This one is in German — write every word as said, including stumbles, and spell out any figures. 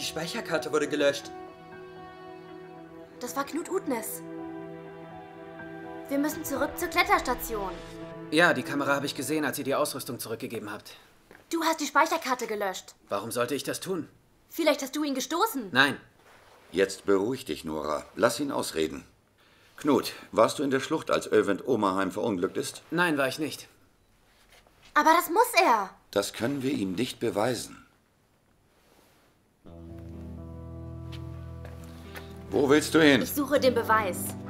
Die Speicherkarte wurde gelöscht. Das war Knut Utnes. Wir müssen zurück zur Kletterstation. Ja, die Kamera habe ich gesehen, als ihr die Ausrüstung zurückgegeben habt. Du hast die Speicherkarte gelöscht. Warum sollte ich das tun? Vielleicht hast du ihn gestoßen. Nein. Jetzt beruhig dich, Nora. Lass ihn ausreden. Knut, warst du in der Schlucht, als Öwend Omerheim verunglückt ist? Nein, war ich nicht. Aber das muss er. Das können wir ihm nicht beweisen. Wo willst du hin? Ich suche den Beweis.